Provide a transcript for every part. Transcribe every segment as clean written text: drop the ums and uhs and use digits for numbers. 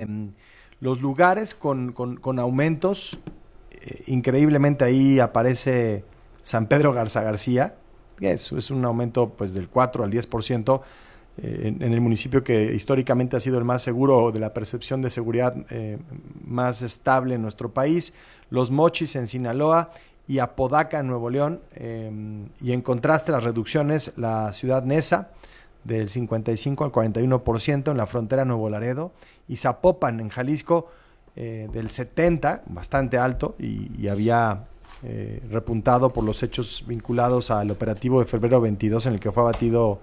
los lugares con aumentos, increíblemente ahí aparece San Pedro Garza García, que es un aumento pues del 4 al 10%, en el municipio que históricamente ha sido el más seguro, de la percepción de seguridad más estable en nuestro país. Los Mochis en Sinaloa y Apodaca en Nuevo León, y en contraste las reducciones, la ciudad Neza del 55 al 41% en la frontera Nuevo Laredo, y Zapopan en Jalisco del 70, bastante alto, y había repuntado por los hechos vinculados al operativo de febrero 22 en el que fue abatido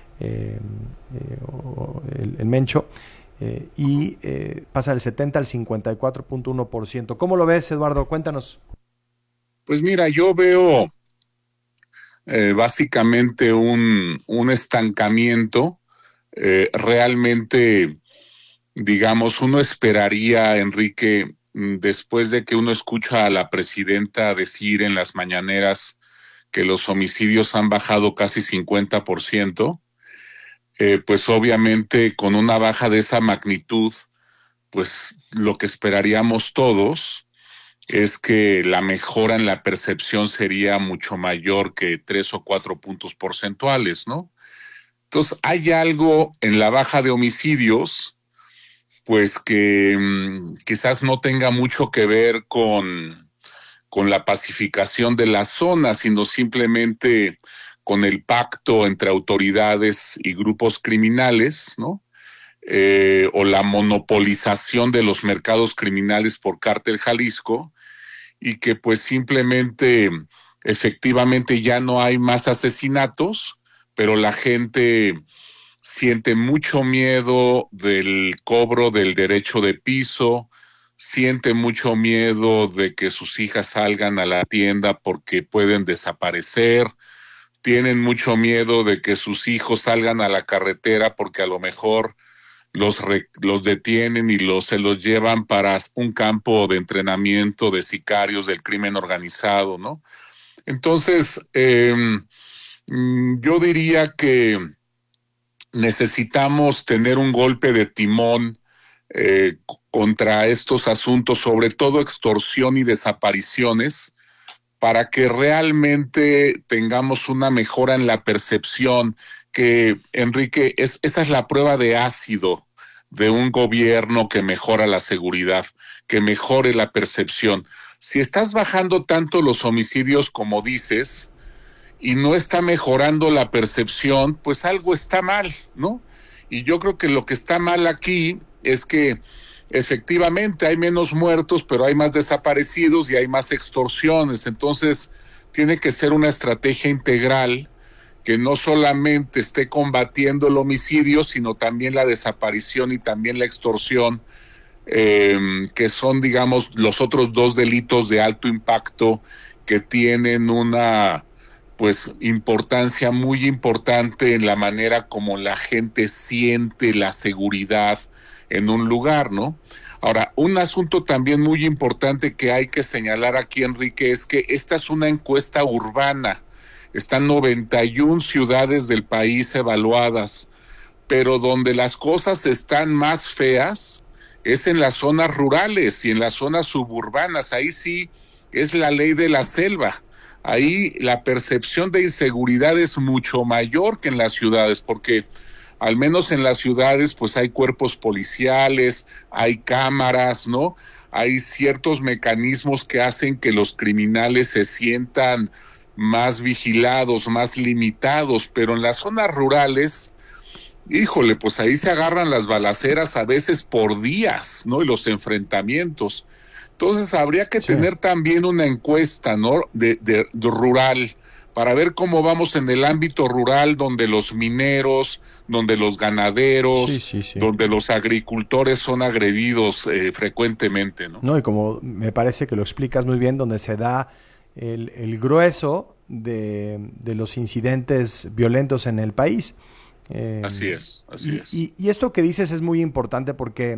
el Mencho, y pasa del 70 al 54.1%. ¿Cómo lo ves, Eduardo? Cuéntanos. Pues mira, yo veo básicamente un estancamiento. Realmente, digamos, uno esperaría, Enrique, después de que uno escucha a la presidenta decir en las mañaneras que los homicidios han bajado casi 50%, pues obviamente con una baja de esa magnitud, pues lo que esperaríamos todos es que la mejora en la percepción sería mucho mayor que 3 o 4 puntos porcentuales, ¿no? Entonces, hay algo en la baja de homicidios, pues que quizás no tenga mucho que ver con la pacificación de la zona, sino simplemente con el pacto entre autoridades y grupos criminales, ¿no? O la monopolización de los mercados criminales por Cártel Jalisco, y que pues simplemente efectivamente ya no hay más asesinatos, pero la gente siente mucho miedo del cobro del derecho de piso, siente mucho miedo de que sus hijas salgan a la tienda porque pueden desaparecer, tienen mucho miedo de que sus hijos salgan a la carretera porque a lo mejor los detienen y se los llevan para un campo de entrenamiento de sicarios del crimen organizado, ¿no? Entonces, yo diría que necesitamos tener un golpe de timón contra estos asuntos, sobre todo extorsión y desapariciones, para que realmente tengamos una mejora en la percepción, que, Enrique, esa es la prueba de ácido de un gobierno que mejora la seguridad, que mejore la percepción. Si estás bajando tanto los homicidios como dices y no está mejorando la percepción, pues algo está mal, ¿no? Y yo creo que lo que está mal aquí es que efectivamente hay menos muertos, pero hay más desaparecidos y hay más extorsiones. Entonces, tiene que ser una estrategia integral que no solamente esté combatiendo el homicidio, sino también la desaparición y también la extorsión, que son, digamos, los otros dos delitos de alto impacto que tienen una pues importancia muy importante en la manera como la gente siente la seguridad en un lugar, ¿no? Ahora, un asunto también muy importante que hay que señalar aquí, Enrique, es que esta es una encuesta urbana. Están 91 ciudades del país evaluadas, pero donde las cosas están más feas es en las zonas rurales y en las zonas suburbanas. Ahí sí es la ley de la selva. Ahí la percepción de inseguridad es mucho mayor que en las ciudades, porque al menos en las ciudades pues hay cuerpos policiales, hay cámaras, ¿no? Hay ciertos mecanismos que hacen que los criminales se sientan más vigilados, más limitados, pero en las zonas rurales, híjole, pues ahí se agarran las balaceras a veces por días, ¿no? Y los enfrentamientos. Entonces habría que Sí. tener también una encuesta, ¿no? De rural, para ver cómo vamos en el ámbito rural, donde los mineros, donde los Sí, ganaderos, sí, sí. donde los agricultores son agredidos frecuentemente, ¿no? No, y como me parece que lo explicas muy bien, donde se da el grueso de los incidentes violentos en el país. Eh, Así es, así y, es. y esto que dices es muy importante porque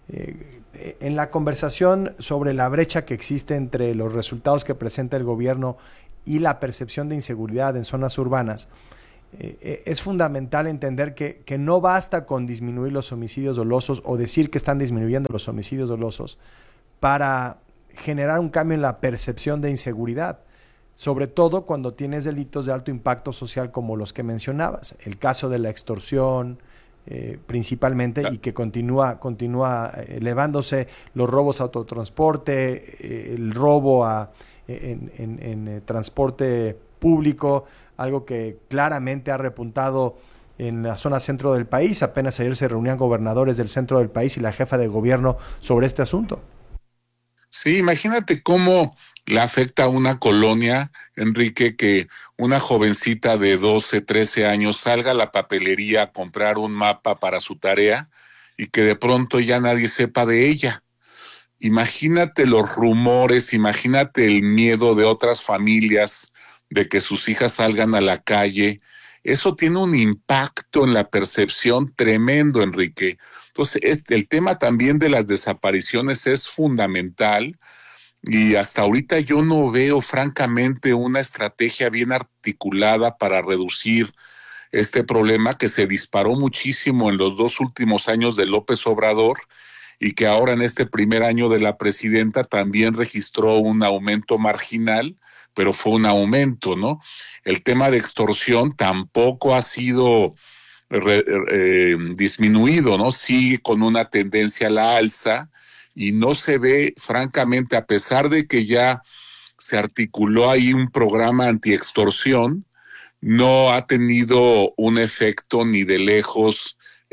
en la conversación sobre la brecha que existe entre los resultados que presenta el gobierno y la percepción de inseguridad en zonas urbanas, es fundamental entender que no basta con disminuir los homicidios dolosos o decir que están disminuyendo los homicidios dolosos para generar un cambio en la percepción de inseguridad, sobre todo cuando tienes delitos de alto impacto social como los que mencionabas, el caso de la extorsión principalmente, y que continúa elevándose, los robos a autotransporte, el robo en transporte público, algo que claramente ha repuntado en la zona centro del país. Apenas ayer se reunían gobernadores del centro del país y la jefa de gobierno sobre este asunto. Sí, imagínate cómo le afecta a una colonia, Enrique, que una jovencita de 12, 13 años salga a la papelería a comprar un mapa para su tarea y que de pronto ya nadie sepa de ella. Imagínate los rumores, imagínate el miedo de otras familias de que sus hijas salgan a la calle. Eso tiene un impacto en la percepción tremendo, Enrique. Entonces, el tema también de las desapariciones es fundamental, y hasta ahorita yo no veo, francamente, una estrategia bien articulada para reducir este problema que se disparó muchísimo en los 2 últimos años de López Obrador, y que ahora en este primer año de la presidenta también registró un aumento marginal, pero fue un aumento, ¿no? El tema de extorsión tampoco ha sido disminuido, ¿no? Sigue con una tendencia a la alza y no se ve, francamente, a pesar de que ya se articuló ahí un programa antiextorsión, no ha tenido un efecto ni de lejos,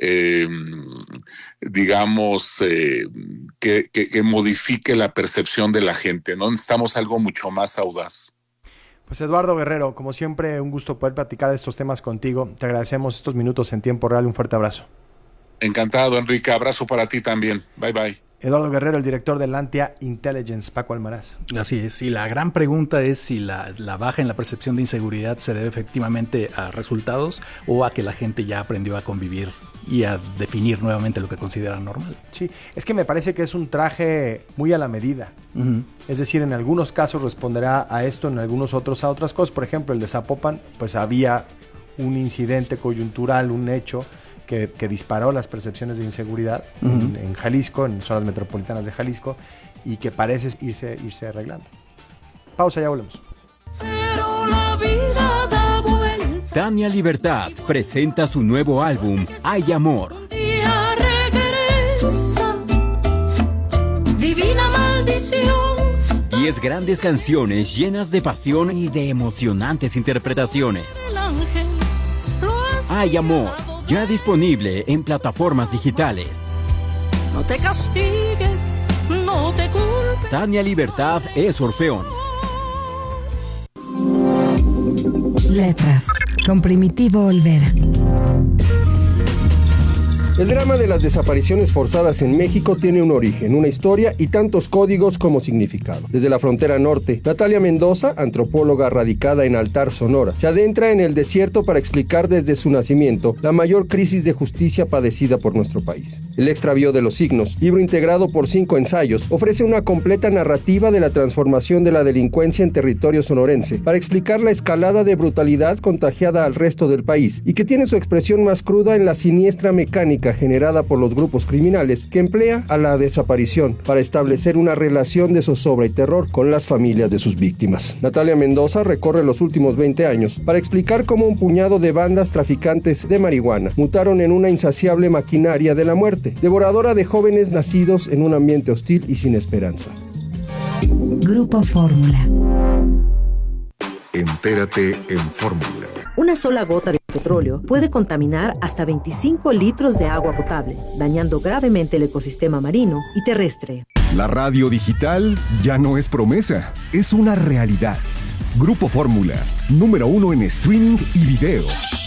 digamos, que modifique la percepción de la gente, ¿no? Necesitamos algo mucho más audaz. Pues Eduardo Guerrero, como siempre, un gusto poder platicar de estos temas contigo. Te agradecemos estos minutos en tiempo real. Un fuerte abrazo. Encantado, Enrique. Abrazo para ti también. Bye, bye. Eduardo Guerrero, el director de Lantia Intelligence. Paco Almaraz. Así es, y la gran pregunta es si la baja en la percepción de inseguridad se debe efectivamente a resultados o a que la gente ya aprendió a convivir y a definir nuevamente lo que considera normal. Sí, es que me parece que es un traje muy a la medida. Uh-huh. Es decir, en algunos casos responderá a esto, en algunos otros a otras cosas. Por ejemplo, el de Zapopan, pues había un incidente coyuntural, un hecho que disparó las percepciones de inseguridad en Jalisco, en zonas metropolitanas de Jalisco, y que parece irse arreglando. Pausa, ya volvemos. Pero la vida da vuelta. Tania Libertad presenta su nuevo álbum, Hay Amor. Un día regresa, divina maldición. 10 grandes canciones llenas de pasión y de emocionantes interpretaciones. El ángel Hay Amor, ya disponible en plataformas digitales. No te castigues, no te culpes. Tania Libertad es Orfeón. Letras, con Primitivo Olvera. El drama de las desapariciones forzadas en México tiene un origen, una historia y tantos códigos como significado. Desde la frontera norte, Natalia Mendoza, antropóloga radicada en Altar, Sonora, se adentra en el desierto para explicar desde su nacimiento la mayor crisis de justicia padecida por nuestro país. El extravío de los signos, libro integrado por 5 ensayos, ofrece una completa narrativa de la transformación de la delincuencia en territorio sonorense para explicar la escalada de brutalidad contagiada al resto del país y que tiene su expresión más cruda en la siniestra mecánica generada por los grupos criminales que emplea a la desaparición para establecer una relación de zozobra y terror con las familias de sus víctimas. Natalia Mendoza recorre los últimos 20 años para explicar cómo un puñado de bandas traficantes de marihuana mutaron en una insaciable maquinaria de la muerte, devoradora de jóvenes nacidos en un ambiente hostil y sin esperanza. Grupo Fórmula. Entérate en Fórmula. Una sola gota de petróleo puede contaminar hasta 25 litros de agua potable, dañando gravemente el ecosistema marino y terrestre. La radio digital ya no es promesa, es una realidad. Grupo Fórmula, número 1 en streaming y video.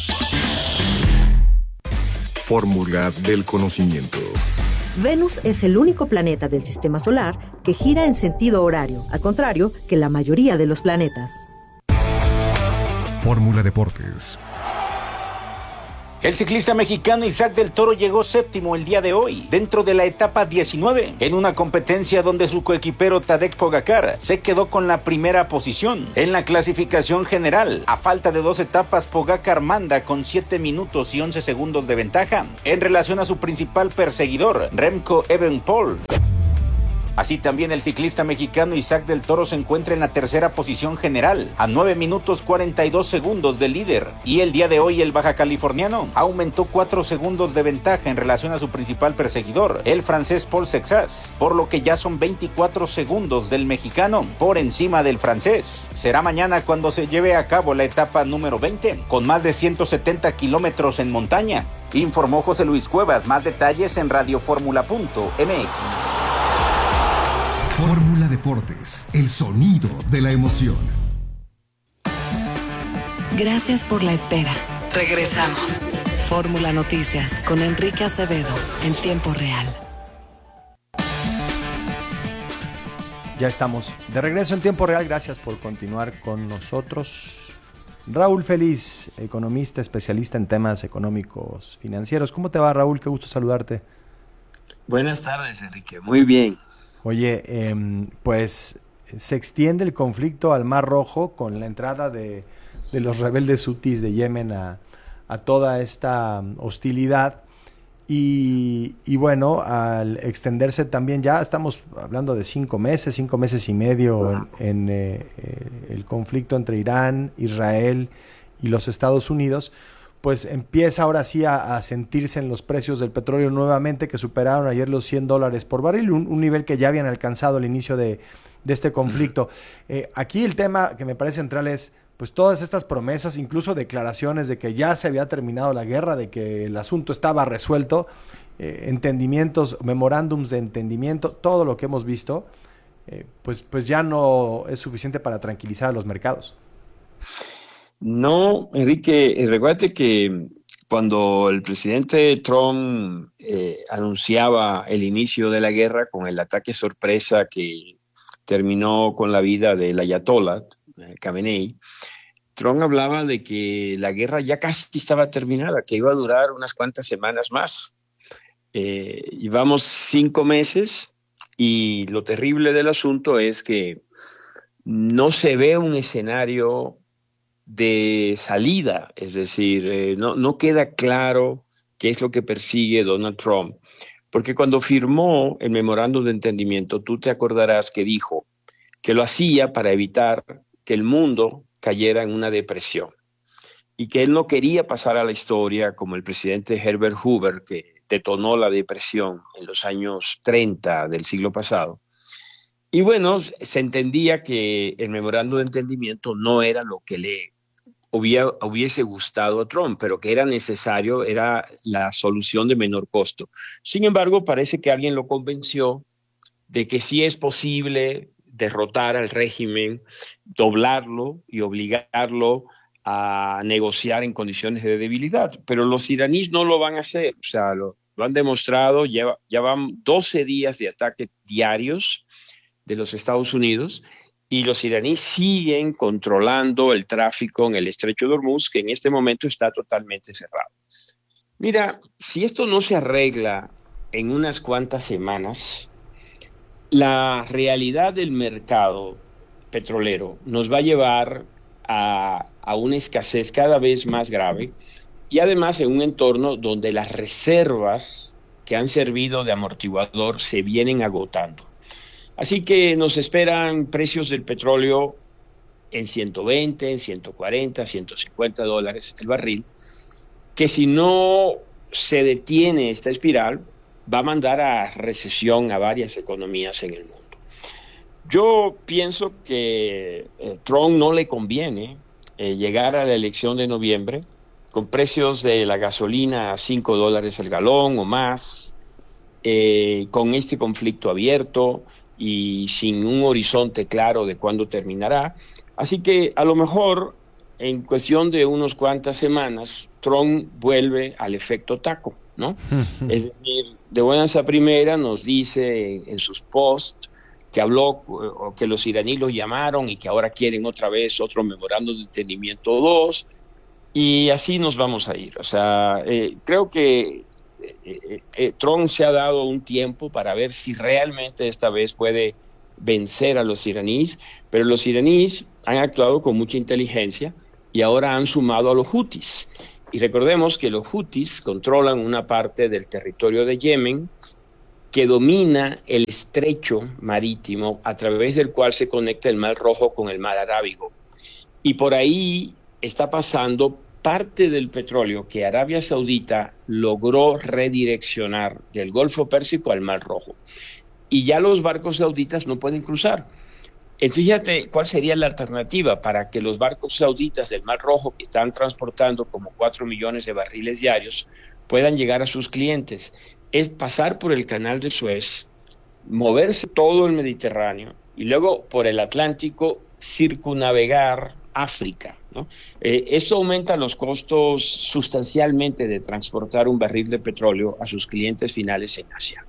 Fórmula del conocimiento. Venus es el único planeta del sistema solar que gira en sentido horario, al contrario que la mayoría de los planetas. Fórmula Deportes. El ciclista mexicano Isaac del Toro llegó séptimo el día de hoy, dentro de la etapa 19, en una competencia donde su coequipero Tadej Pogačar se quedó con la primera posición. En la clasificación general, a falta de 2 etapas, Pogačar manda con 7 minutos y 11 segundos de ventaja en relación a su principal perseguidor, Remco Evenepoel. Así también el ciclista mexicano Isaac del Toro se encuentra en la tercera posición general, a 9 minutos 42 segundos del líder. Y el día de hoy el baja californiano aumentó 4 segundos de ventaja en relación a su principal perseguidor, el francés Paul Sexas, por lo que ya son 24 segundos del mexicano por encima del francés. Será mañana cuando se lleve a cabo la etapa número 20, con más de 170 kilómetros en montaña. Informó José Luis Cuevas. Más detalles en radioformula.mx. Fórmula Deportes, el sonido de la emoción. Gracias por la espera. Regresamos. Fórmula Noticias con Enrique Acevedo en tiempo real. Ya estamos de regreso en tiempo real. Gracias por continuar con nosotros. Raúl Feliz, economista, especialista en temas económicos financieros. ¿Cómo te va, Raúl? Qué gusto saludarte. Buenas tardes, Enrique. Muy bien. Oye, pues se extiende el conflicto al Mar Rojo con la entrada de los rebeldes hutis de Yemen a toda esta hostilidad y bueno, al extenderse también, ya estamos hablando de 5 meses y medio en el conflicto entre Irán, Israel y los Estados Unidos, pues empieza ahora sí a sentirse en los precios del petróleo nuevamente, que superaron ayer los $100 por barril, un nivel que ya habían alcanzado al inicio de este conflicto. Aquí el tema que me parece central es pues todas estas promesas, incluso declaraciones de que ya se había terminado la guerra, de que el asunto estaba resuelto, entendimientos, memorándums de entendimiento, todo lo que hemos visto, pues ya no es suficiente para tranquilizar a los mercados. No, Enrique, recuérdate que cuando el presidente Trump anunciaba el inicio de la guerra con el ataque sorpresa que terminó con la vida del ayatollah Khamenei, Trump hablaba de que la guerra ya casi estaba terminada, que iba a durar unas cuantas semanas más. Llevamos 5 meses y lo terrible del asunto es que no se ve un escenario de salida, es decir, no queda claro qué es lo que persigue Donald Trump, porque cuando firmó el memorándum de entendimiento, tú te acordarás que dijo que lo hacía para evitar que el mundo cayera en una depresión y que él no quería pasar a la historia como el presidente Herbert Hoover, que detonó la depresión en los años 30 del siglo pasado. Y bueno, se entendía que el memorándum de entendimiento no era lo que le hubiese gustado a Trump, pero que era necesario, era la solución de menor costo. Sin embargo, parece que alguien lo convenció de que sí es posible derrotar al régimen, doblarlo y obligarlo a negociar en condiciones de debilidad. Pero los iraníes no lo van a hacer, o sea, lo han demostrado, ya van 12 días de ataques diarios de los Estados Unidos, y los iraníes siguen controlando el tráfico en el estrecho de Hormuz, que en este momento está totalmente cerrado. Mira, si esto no se arregla en unas cuantas semanas, la realidad del mercado petrolero nos va a llevar a una escasez cada vez más grave, y además en un entorno donde las reservas que han servido de amortiguador se vienen agotando. Así que nos esperan precios del petróleo en 120, 140, 150 dólares el barril, que si no se detiene esta espiral, va a mandar a recesión a varias economías en el mundo. Yo pienso que Trump no le conviene llegar a la elección de noviembre con precios de la gasolina a $5 el galón o más, con este conflicto abierto y sin un horizonte claro de cuándo terminará. Así que a lo mejor en cuestión de unas cuantas semanas Trump vuelve al efecto taco, ¿no? Es decir, de buenas a primera nos dice en sus posts que habló o que los iraníes los llamaron y que ahora quieren otra vez otro memorándum de entendimiento 2, y así nos vamos a ir. O sea, creo que Trump se ha dado un tiempo para ver si realmente esta vez puede vencer a los iraníes, pero los iraníes han actuado con mucha inteligencia y ahora han sumado a los hutis. Y recordemos que los hutis controlan una parte del territorio de Yemen que domina el estrecho marítimo a través del cual se conecta el Mar Rojo con el Mar Arábigo. Y por ahí está pasando parte del petróleo que Arabia Saudita logró redireccionar del Golfo Pérsico al Mar Rojo. Y ya los barcos sauditas no pueden cruzar. Entonces, fíjate cuál sería la alternativa para que los barcos sauditas del Mar Rojo, que están transportando como 4 millones de barriles diarios, puedan llegar a sus clientes. Es pasar por el Canal de Suez, moverse todo el Mediterráneo y luego por el Atlántico circunnavegar África, ¿no? Eso aumenta los costos sustancialmente de transportar un barril de petróleo a sus clientes finales en Asia.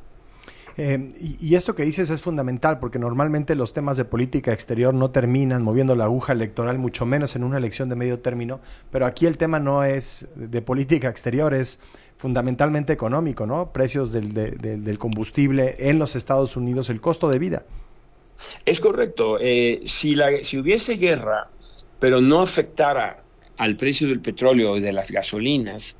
Y esto que dices es fundamental porque normalmente los temas de política exterior no terminan moviendo la aguja electoral, mucho menos en una elección de medio término, pero aquí el tema no es de política exterior, es fundamentalmente económico, ¿no? Precios del combustible en los Estados Unidos, el costo de vida. Es correcto. Si hubiese guerra, pero no afectara al precio del petróleo y de las gasolinas,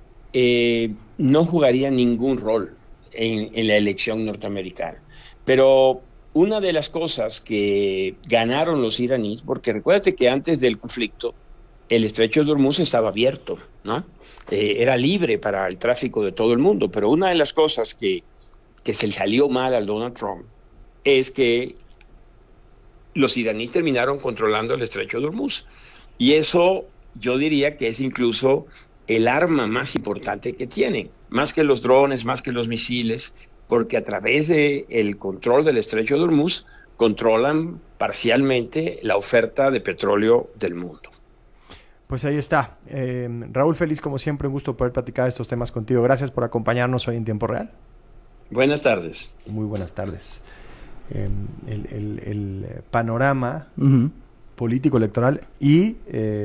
no jugaría ningún rol en la elección norteamericana. Pero una de las cosas que ganaron los iraníes, porque recuérdate que antes del conflicto el estrecho de Hormuz estaba abierto, ¿no? Era libre para el tráfico de todo el mundo, pero una de las cosas que se le salió mal al Donald Trump es que los iraníes terminaron controlando el estrecho de Hormuz. Y eso yo diría que es incluso el arma más importante que tienen, más que los drones, más que los misiles, porque a través del control del estrecho de Hormuz controlan parcialmente la oferta de petróleo del mundo. Pues ahí está. Raúl Feliz, como siempre, un gusto poder platicar estos temas contigo. Gracias por acompañarnos hoy en Tiempo Real. Buenas tardes. Muy buenas tardes. El panorama político, electoral y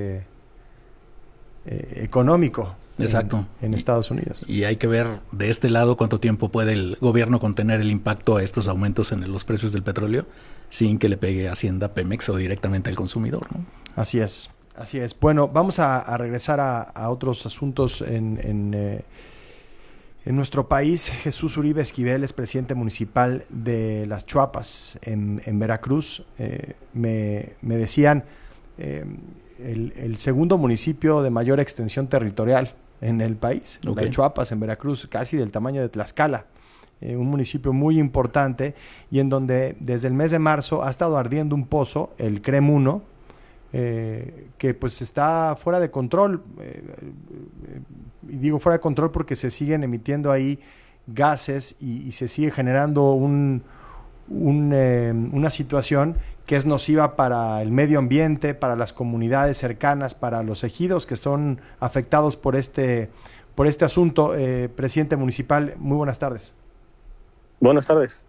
económico. Exacto. En Estados Unidos. Y hay que ver de este lado cuánto tiempo puede el gobierno contener el impacto a estos aumentos en los precios del petróleo sin que le pegue Hacienda, Pemex o directamente al consumidor, ¿no? Así es. Así es. Bueno, vamos a regresar a otros asuntos en nuestro país. Jesús Uribe Esquivel es presidente municipal de Las Chuapas, en Veracruz. Me decían, el segundo municipio de mayor extensión territorial en el país, okay. Las Chuapas, en Veracruz, casi del tamaño de Tlaxcala. Un municipio muy importante y en donde desde el mes de marzo ha estado ardiendo un pozo, el CREM 1, que pues está fuera de control, y digo fuera de control porque se siguen emitiendo ahí gases y se sigue generando una situación que es nociva para el medio ambiente, para las comunidades cercanas, para los ejidos que son afectados por este asunto. Presidente municipal, muy buenas tardes. Buenas tardes.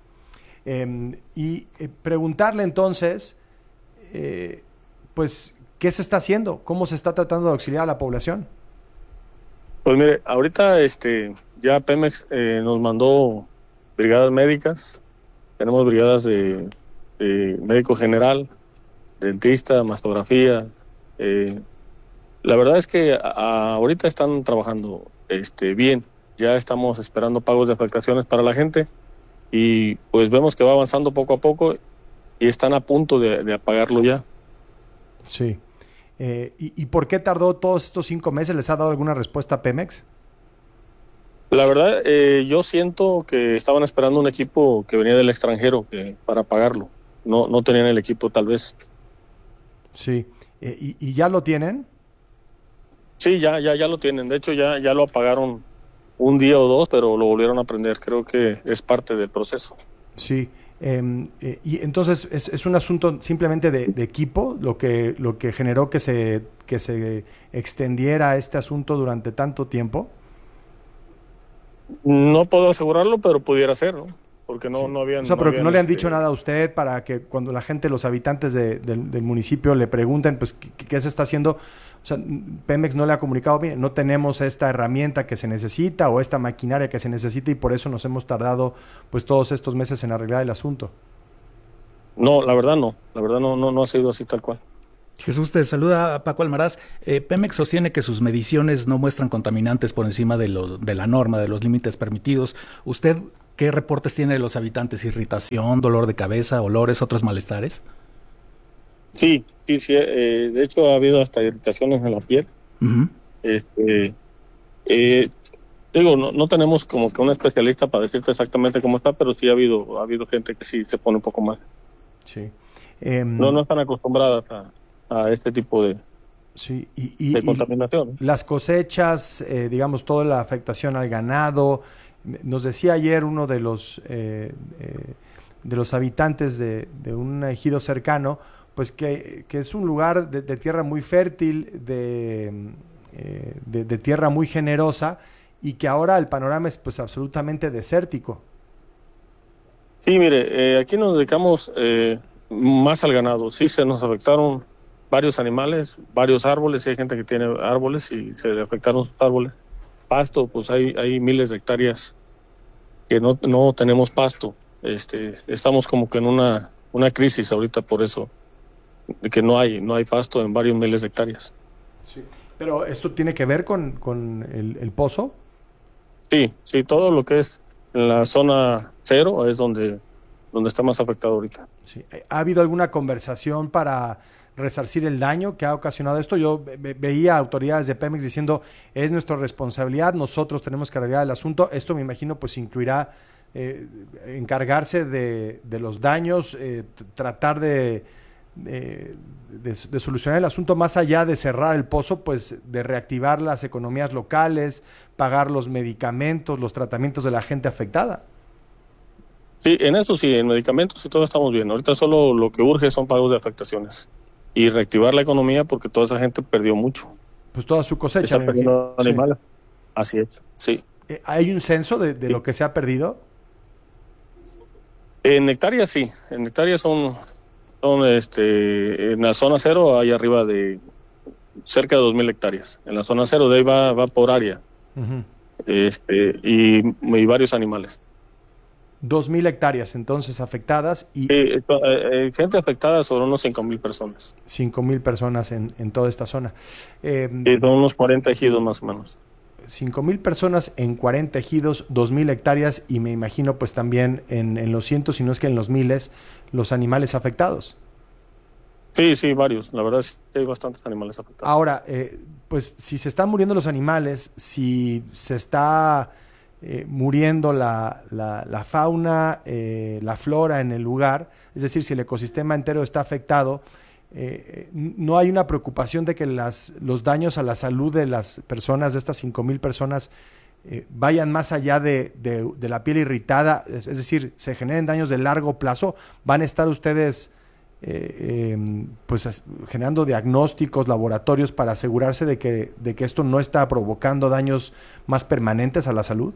Preguntarle entonces, pues, ¿qué se está haciendo? ¿Cómo se está tratando de auxiliar a la población? Pues mire, ahorita ya Pemex nos mandó brigadas médicas. Tenemos brigadas de médico general, dentista, mastografía. La verdad es que ahorita están trabajando bien. Ya estamos esperando pagos de afectaciones para la gente y pues vemos que va avanzando poco a poco y están a punto de apagarlo ya. Sí. ¿Y por qué tardó todos estos 5 meses? ¿Les ha dado alguna respuesta a Pemex? La verdad, yo siento que estaban esperando un equipo que venía del extranjero para pagarlo. No tenían el equipo, tal vez. Sí. ¿Y ya lo tienen? Sí, ya lo tienen. De hecho, ya lo apagaron un día o dos, pero lo volvieron a prender. Creo que es parte del proceso. Sí. Y entonces es un asunto simplemente de equipo lo que generó que se extendiera este asunto durante tanto tiempo. No puedo asegurarlo, pero pudiera ser, ¿no? porque no habían... O sea, pero que habían, no le han dicho nada a usted para que cuando la gente, los habitantes del municipio le pregunten, pues, ¿qué se está haciendo? O sea, Pemex no le ha comunicado bien, no tenemos esta herramienta que se necesita o esta maquinaria que se necesita y por eso nos hemos tardado, pues, todos estos meses en arreglar el asunto. No, la verdad no ha sido así tal cual. Jesús, te saluda a Paco Almaraz. Pemex sostiene que sus mediciones no muestran contaminantes por encima de la norma, de los límites permitidos. ¿Usted qué reportes tiene de los habitantes? ¿Irritación, dolor de cabeza, olores, otros malestares? Sí. De hecho, ha habido hasta irritaciones en la piel. Uh-huh. Digo, no tenemos como que un especialista para decirte exactamente cómo está, pero sí ha habido gente que sí se pone un poco mal. Sí. No están acostumbradas a este tipo de, sí, de contaminación. Las cosechas, digamos, toda la afectación al ganado. Nos decía ayer uno de los habitantes de un ejido cercano, pues que es un lugar de tierra muy fértil, de tierra muy generosa, y que ahora el panorama es pues absolutamente desértico. Sí, mire, aquí nos dedicamos más al ganado. Sí, se nos afectaron varios animales, varios árboles, y hay gente que tiene árboles y se le afectaron sus árboles. Pasto, pues hay miles de hectáreas que no tenemos pasto. Estamos como que en una crisis ahorita por eso, de que no hay pasto en varios miles de hectáreas. Sí. Pero ¿esto tiene que ver con el pozo? Sí, todo lo que es en la zona 0 es donde está más afectado ahorita. Sí. ¿Ha habido alguna conversación para resarcir el daño que ha ocasionado esto? Yo veía autoridades de Pemex diciendo, es nuestra responsabilidad, nosotros tenemos que arreglar el asunto. Esto me imagino pues incluirá encargarse de los daños, tratar de solucionar el asunto más allá de cerrar el pozo, pues de reactivar las economías locales, pagar los medicamentos, los tratamientos de la gente afectada. Sí, en eso sí, en medicamentos y todo estamos bien. Ahorita solo lo que urge son pagos de afectaciones y reactivar la economía porque toda esa gente perdió mucho. Pues toda su cosecha. Está perdiendo animales. Sí. Así es, sí. ¿Hay un censo de lo que se ha perdido? En hectáreas sí, en hectáreas son en la zona 0 hay arriba de cerca de 2,000 hectáreas. En la zona 0 de ahí va por área. Uh-huh. Y varios animales. 2,000 hectáreas entonces afectadas y gente afectada sobre unos 5,000 personas. 5,000 personas en toda esta zona. Son unos 40 ejidos más o menos. 5,000 personas en 40 ejidos, 2,000 hectáreas y me imagino pues también en los cientos, si no es que en los miles, los animales afectados. Sí, varios. La verdad es que hay bastantes animales afectados. Ahora, pues si se están muriendo los animales, si se está muriendo la fauna, la flora en el lugar, es decir, si el ecosistema entero está afectado, no hay una preocupación de que los daños a la salud de las personas, de estas 5,000 personas, vayan más allá de la piel irritada, es decir, se generen daños de largo plazo. ¿Van a estar ustedes pues generando diagnósticos, laboratorios para asegurarse de que esto no está provocando daños más permanentes a la salud?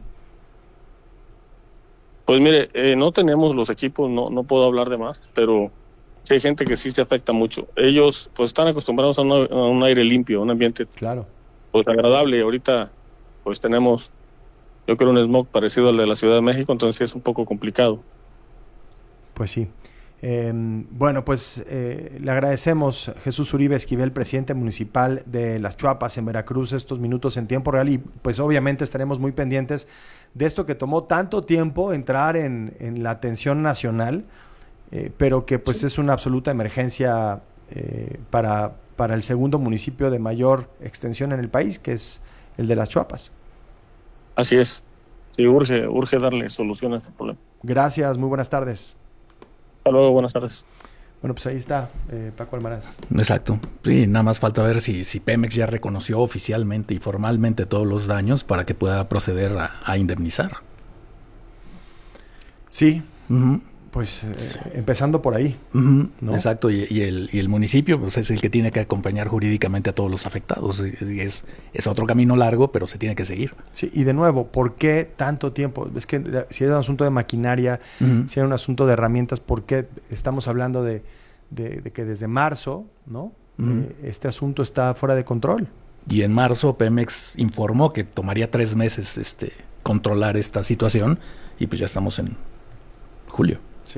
Pues mire, no tenemos los equipos, no puedo hablar de más, pero sí hay gente que sí se afecta mucho. Ellos pues están acostumbrados a un aire limpio, un ambiente claro, pues agradable. Ahorita pues tenemos, yo creo, un smog parecido al de la Ciudad de México, entonces es un poco complicado. Pues sí. Bueno, pues le agradecemos Jesús Uribe Esquivel, presidente municipal de Las Chuapas en Veracruz, estos minutos en tiempo real y pues obviamente estaremos muy pendientes de esto que tomó tanto tiempo entrar en la atención nacional, pero que pues es una absoluta emergencia para el segundo municipio de mayor extensión en el país, que es el de Las Chuapas. Así es, sí, urge darle solución a este problema. Gracias, muy buenas tardes. Hasta luego, buenas tardes. Bueno, pues ahí está Paco Almaraz. Exacto. Sí, nada más falta ver si Pemex ya reconoció oficialmente y formalmente todos los daños para que pueda proceder a indemnizar. Sí. Uh-huh. Pues empezando por ahí. ¿No? Exacto, y el municipio pues es el que tiene que acompañar jurídicamente a todos los afectados. Es otro camino largo, pero se tiene que seguir. Sí, y de nuevo, ¿por qué tanto tiempo? Es que si es un asunto de maquinaria, si es un asunto de herramientas, ¿por qué estamos hablando de que desde marzo, ¿no? Este asunto está fuera de control? Y en marzo Pemex informó que tomaría 3 meses controlar esta situación, y pues ya estamos en julio. Sí.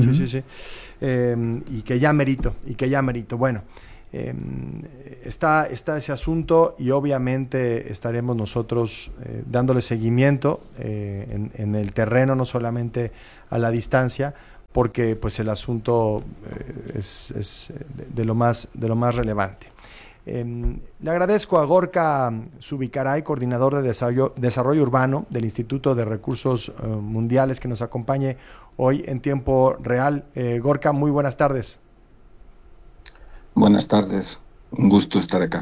Y que ya merito. Bueno, está ese asunto, y obviamente estaremos nosotros dándole seguimiento en el terreno, no solamente a la distancia, porque pues el asunto es de lo más relevante. Le agradezco a Gorka Zubicaray, coordinador de desarrollo urbano del Instituto de Recursos Mundiales, que nos acompañe hoy en tiempo real. Gorka, muy buenas tardes. Buenas tardes, un gusto estar acá.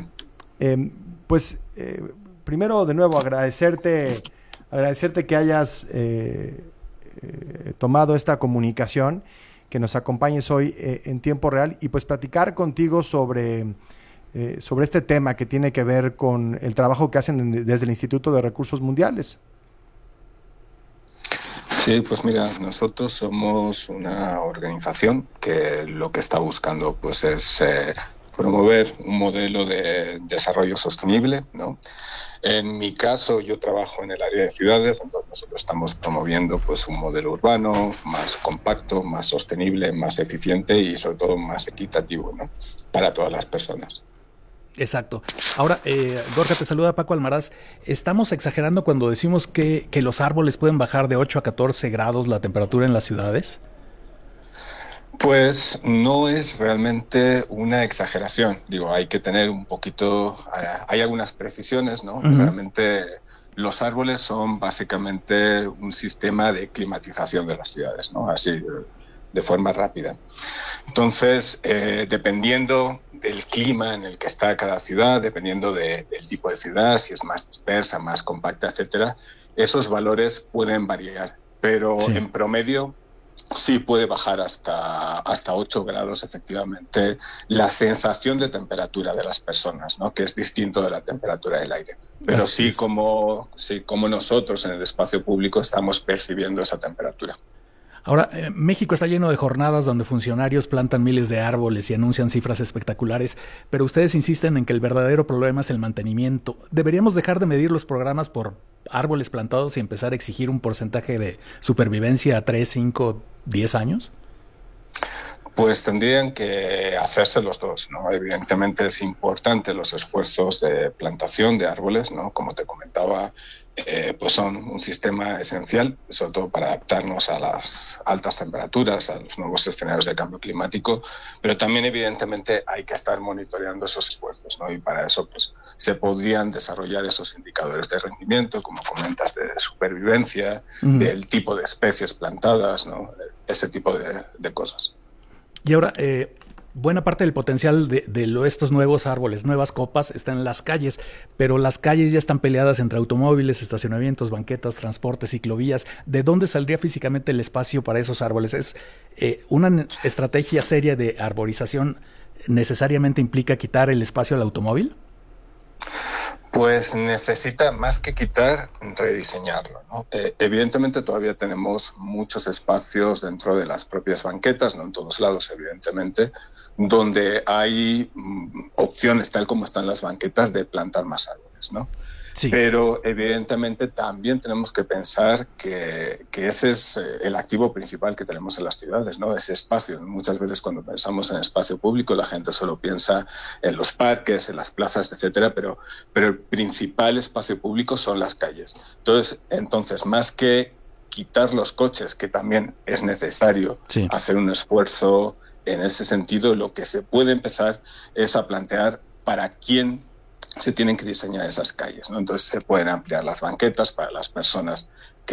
Primero, de nuevo, agradecerte que hayas tomado esta comunicación, que nos acompañes hoy en tiempo real, y pues platicar contigo sobre este tema que tiene que ver con el trabajo que hacen desde el Instituto de Recursos Mundiales. Sí, pues mira, nosotros somos una organización que lo que está buscando pues es promover un modelo de desarrollo sostenible, ¿no? En mi caso, yo trabajo en el área de ciudades, entonces nosotros estamos promoviendo pues un modelo urbano más compacto, más sostenible, más eficiente y sobre todo más equitativo, ¿no? Para todas las personas. Exacto. Ahora, Gorka, te saluda Paco Almaraz. ¿Estamos exagerando cuando decimos que los árboles pueden bajar de 8 a 14 grados la temperatura en las ciudades? Pues no es realmente una exageración. Digo, hay que tener un poquito... hay algunas precisiones, ¿no? Uh-huh. Realmente los árboles son básicamente un sistema de climatización de las ciudades, ¿no? Así, de forma rápida. Entonces, dependiendo del clima en el que está cada ciudad, dependiendo del tipo de ciudad, si es más dispersa, más compacta, etcétera, esos valores pueden variar, pero sí, en promedio sí puede bajar hasta 8 grados, efectivamente, la sensación de temperatura de las personas, ¿no? Que es distinto de la temperatura del aire. Pero sí como nosotros en el espacio público estamos percibiendo esa temperatura. Ahora, México está lleno de jornadas donde funcionarios plantan miles de árboles y anuncian cifras espectaculares, pero ustedes insisten en que el verdadero problema es el mantenimiento. ¿Deberíamos dejar de medir los programas por árboles plantados y empezar a exigir un porcentaje de supervivencia a 3, 5, 10 años? Pues tendrían que hacerse los dos, ¿no? Evidentemente es importante los esfuerzos de plantación de árboles, ¿no? Como te comentaba, pues son un sistema esencial, sobre todo para adaptarnos a las altas temperaturas, a los nuevos escenarios de cambio climático, pero también evidentemente hay que estar monitoreando esos esfuerzos, ¿no? Y para eso pues se podrían desarrollar esos indicadores de rendimiento, como comentas, de supervivencia, del tipo de especies plantadas, ¿no? Ese tipo de cosas. Y ahora, buena parte del potencial de estos nuevos árboles, nuevas copas, está en las calles, pero las calles ya están peleadas entre automóviles, estacionamientos, banquetas, transportes, ciclovías. ¿De dónde saldría físicamente el espacio para esos árboles? ¿Es una estrategia seria de arborización necesariamente implica quitar el espacio al automóvil? Pues necesita, más que quitar, rediseñarlo, ¿no? Evidentemente todavía tenemos muchos espacios dentro de las propias banquetas, no en todos lados, evidentemente, donde hay opciones, tal como están las banquetas, de plantar más árboles, ¿no? Sí. Pero evidentemente también tenemos que pensar que ese es el activo principal que tenemos en las ciudades, ¿no? Ese espacio. Muchas veces cuando pensamos en espacio público la gente solo piensa en los parques, en las plazas, etcétera, pero el principal espacio público son las calles. Entonces, más que quitar los coches, que también es necesario hacer un esfuerzo en ese sentido, lo que se puede empezar es a plantear para quién se tienen que diseñar esas calles, ¿no? Entonces se pueden ampliar las banquetas para las personas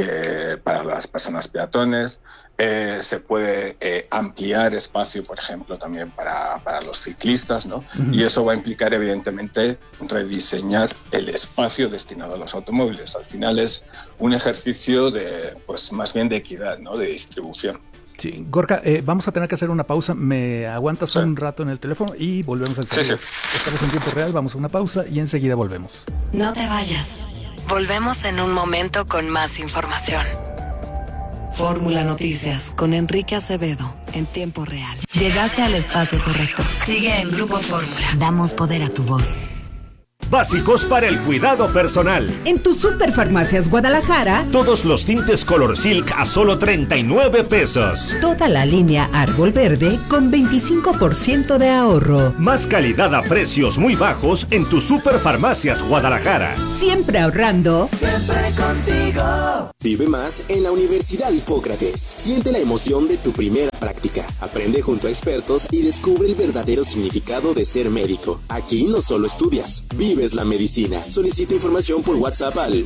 peatones, se puede ampliar espacio, por ejemplo, también para los ciclistas, ¿no? Uh-huh. Y eso va a implicar, evidentemente, rediseñar el espacio destinado a los automóviles. Al final es un ejercicio más bien de equidad, ¿no? De distribución. Sí, Gorka, vamos a tener que hacer una pausa. ¿Me aguantas un rato en el teléfono? Y volvemos al segundo. Sí. Estamos en tiempo real, vamos a una pausa y enseguida volvemos. No te vayas. Volvemos en un momento con más información. Fórmula Noticias con Enrique Acevedo en tiempo real. Llegaste al espacio correcto. Sigue en Grupo Fórmula. Damos poder a tu voz. Básicos para el cuidado personal. En tu Superfarmacias Guadalajara, todos los tintes Color Silk a solo 39 pesos. Toda la línea Árbol Verde con 25% de ahorro. Más calidad a precios muy bajos en tu Superfarmacias Guadalajara. Siempre ahorrando. Siempre contigo. Vive más en la Universidad Hipócrates. Siente la emoción de tu primera práctica. Aprende junto a expertos y descubre el verdadero significado de ser médico. Aquí no solo estudias, vives la medicina. Solicita información por WhatsApp al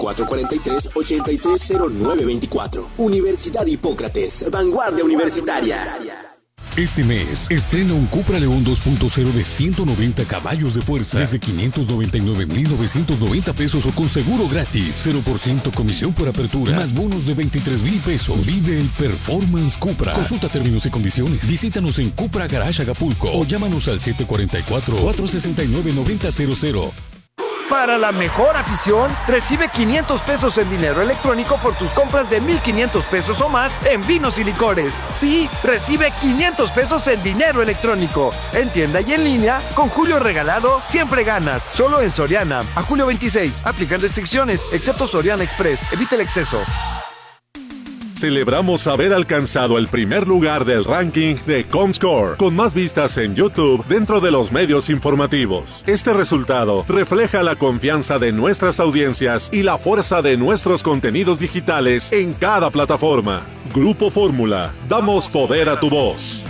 7443-830924. Universidad Hipócrates, vanguardia universitaria. Este mes, estrena un Cupra León 2.0 de 190 caballos de fuerza desde 599,990 pesos o con seguro gratis. 0% comisión por apertura, más bonos de 23,000 pesos. Vive el Performance Cupra. Consulta términos y condiciones. Visítanos en Cupra Garage Acapulco o llámanos al 744-469-9000. Para la mejor afición, recibe 500 pesos en dinero electrónico por tus compras de 1,500 pesos o más en vinos y licores. Sí, recibe 500 pesos en dinero electrónico. En tienda y en línea, con Julio Regalado, siempre ganas. Solo en Soriana. A julio 26. Aplican restricciones, excepto Soriana Express. Evita el exceso. Celebramos haber alcanzado el primer lugar del ranking de Comscore, con más vistas en YouTube dentro de los medios informativos. Este resultado refleja la confianza de nuestras audiencias y la fuerza de nuestros contenidos digitales en cada plataforma. Grupo Fórmula, damos poder a tu voz.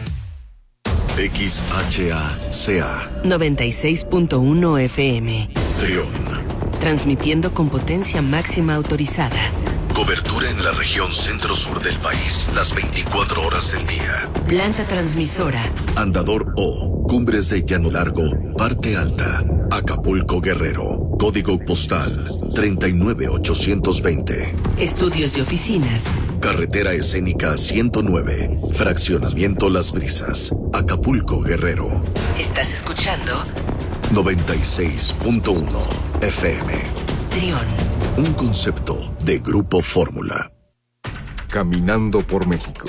XHACA 96.1 FM. Trión. Transmitiendo con potencia máxima autorizada. Cobertura en la región centro-sur del país, las 24 horas del día. Planta transmisora. Andador O, Cumbres de Llano Largo, Parte Alta, Acapulco, Guerrero. Código postal 39820. Estudios y oficinas. Carretera Escénica 109, Fraccionamiento Las Brisas, Acapulco, Guerrero. ¿Estás escuchando? 96.1 FM. Trión. Un concepto de Grupo Fórmula. Caminando por México.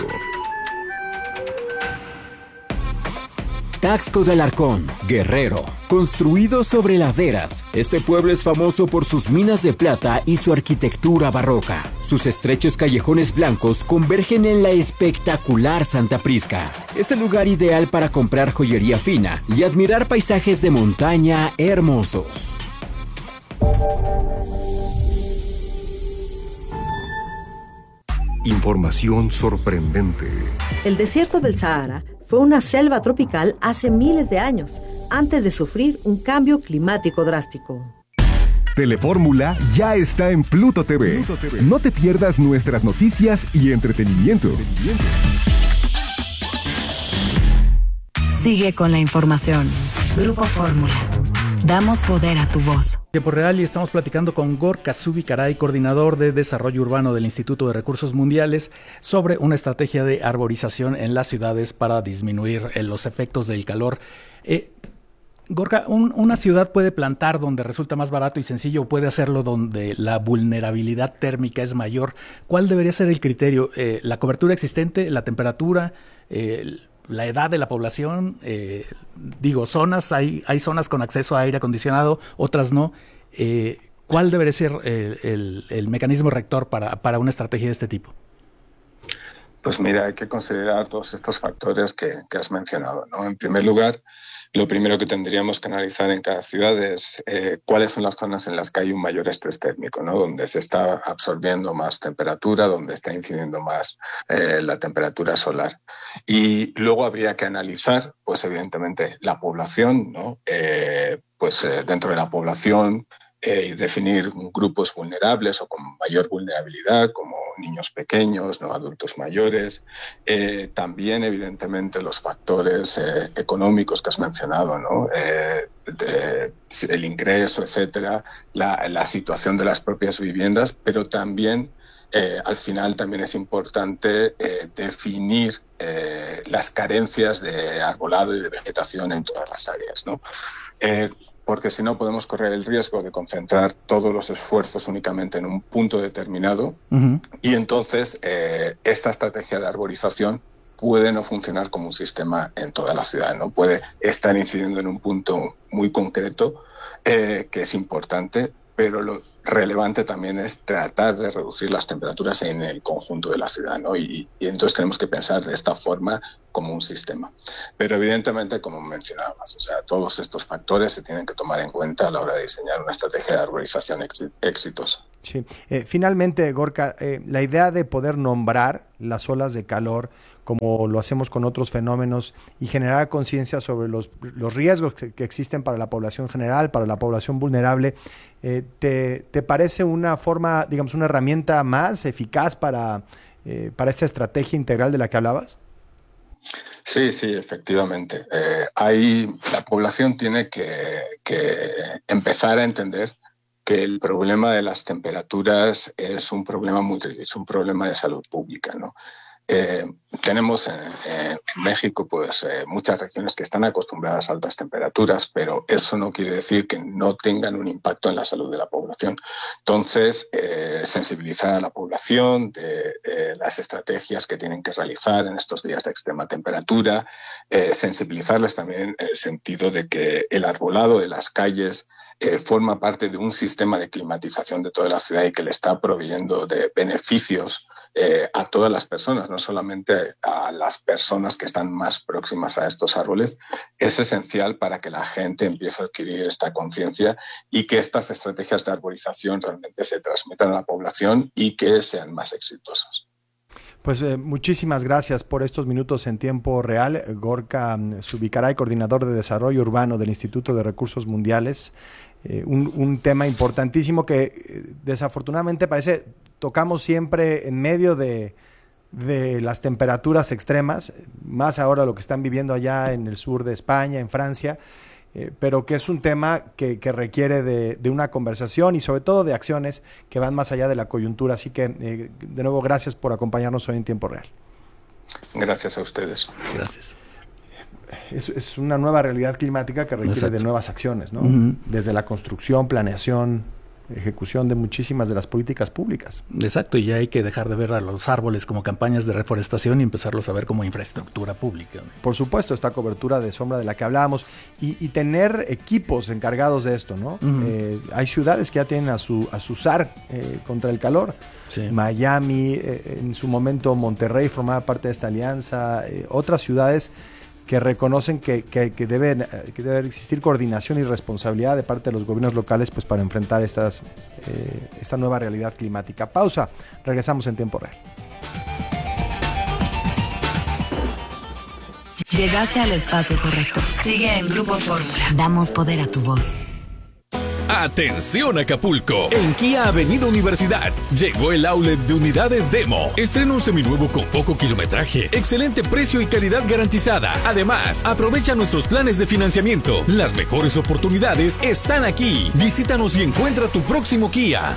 Taxco del Arcón, Guerrero. Construido sobre laderas, este pueblo es famoso por sus minas de plata y su arquitectura barroca. Sus estrechos callejones blancos convergen en la espectacular Santa Prisca. Es el lugar ideal para comprar joyería fina y admirar paisajes de montaña hermosos. Información sorprendente. El desierto del Sahara fue una selva tropical hace miles de años, antes de sufrir un cambio climático drástico. Telefórmula ya está en Pluto TV. No te pierdas nuestras noticias y entretenimiento. Sigue con la información. Grupo Fórmula. Damos poder a tu voz. Tiempo real y estamos platicando con Gorka Zubicaray, coordinador de Desarrollo Urbano del Instituto de Recursos Mundiales, sobre una estrategia de arborización en las ciudades para disminuir los efectos del calor. Gorka, ¿una ciudad puede plantar donde resulta más barato y sencillo o puede hacerlo donde la vulnerabilidad térmica es mayor? ¿Cuál debería ser el criterio? ¿La cobertura existente, la temperatura, la edad de la población? Zonas, hay zonas con acceso a aire acondicionado, otras no. ¿Cuál debería ser el mecanismo rector para una estrategia de este tipo? Pues mira, hay que considerar todos estos factores que has mencionado, ¿no? En primer lugar, lo primero que tendríamos que analizar en cada ciudad es cuáles son las zonas en las que hay un mayor estrés térmico, ¿no? Donde se está absorbiendo más temperatura, donde está incidiendo más la temperatura solar. Y luego habría que analizar, pues evidentemente, la población, ¿no? Dentro de la población, definir grupos vulnerables o con mayor vulnerabilidad, como niños pequeños, ¿no? Adultos mayores. También, evidentemente, los factores económicos que has mencionado, ¿no? El ingreso, etcétera, la situación de las propias viviendas, pero también al final también es importante definir las carencias de arbolado y de vegetación en todas las áreas, ¿no? Porque si no podemos correr el riesgo de concentrar todos los esfuerzos únicamente en un punto determinado y entonces esta estrategia de arborización puede no funcionar como un sistema en toda la ciudad, ¿no? Puede estar incidiendo en un punto muy concreto que es importante, pero lo relevante también es tratar de reducir las temperaturas en el conjunto de la ciudad, ¿no? Y entonces tenemos que pensar de esta forma como un sistema. Pero evidentemente, como mencionábamos, o sea, todos estos factores se tienen que tomar en cuenta a la hora de diseñar una estrategia de arborización exitosa. Sí. Finalmente, Gorka, la idea de poder nombrar las olas de calor como lo hacemos con otros fenómenos y generar conciencia sobre los riesgos que existen para la población general, para la población vulnerable, ¿te parece una forma, digamos, una herramienta más eficaz para esta estrategia integral de la que hablabas? Sí, efectivamente. La población tiene que empezar a entender que el problema de las temperaturas es un problema de salud pública, ¿no? Tenemos en México muchas regiones que están acostumbradas a altas temperaturas, pero eso no quiere decir que no tengan un impacto en la salud de la población. Entonces, sensibilizar a la población de las estrategias que tienen que realizar en estos días de extrema temperatura, sensibilizarles también en el sentido de que el arbolado de las calles forma parte de un sistema de climatización de toda la ciudad y que le está proveyendo de beneficios a todas las personas, no solamente a las personas que están más próximas a estos árboles. Es esencial para que la gente empiece a adquirir esta conciencia y que estas estrategias de arborización realmente se transmitan a la población y que sean más exitosas. Pues muchísimas gracias por estos minutos en tiempo real. Gorka Zubikaray, coordinador de desarrollo urbano del Instituto de Recursos Mundiales. Un tema importantísimo que desafortunadamente tocamos siempre en medio de las temperaturas extremas, más ahora lo que están viviendo allá en el sur de España, en Francia, pero que es un tema que requiere de una conversación y sobre todo de acciones que van más allá de la coyuntura. Así que, de nuevo, gracias por acompañarnos hoy en tiempo real. Gracias a ustedes. Gracias. Es una nueva realidad climática que requiere de nuevas acciones, ¿no? Desde la construcción, planeación, ejecución de muchísimas de las políticas públicas. Exacto, y ya hay que dejar de ver a los árboles como campañas de reforestación y empezarlos a ver como infraestructura pública. Por supuesto, esta cobertura de sombra de la que hablábamos y tener equipos encargados de esto, ¿no? Hay ciudades que ya tienen a su SAR contra el calor. Sí. Miami, en su momento Monterrey formaba parte de esta alianza, otras ciudades que reconocen que debe existir coordinación y responsabilidad de parte de los gobiernos locales pues para enfrentar esta nueva realidad climática. Pausa, regresamos en tiempo real. Llegaste al espacio correcto. Sigue en Grupo Fórmula. Damos poder a tu voz. Atención Acapulco, en Kia Avenida Universidad llegó el outlet de unidades Demo. Estreno seminuevo con poco kilometraje, excelente precio y calidad garantizada. Además, aprovecha nuestros planes de financiamiento. Las mejores oportunidades están aquí. Visítanos y encuentra tu próximo Kia.